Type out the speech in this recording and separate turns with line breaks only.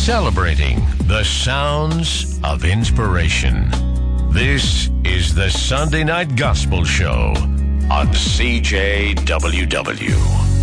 celebrating the sounds of inspiration. This is the Sunday Night Gospel Show on CJWW.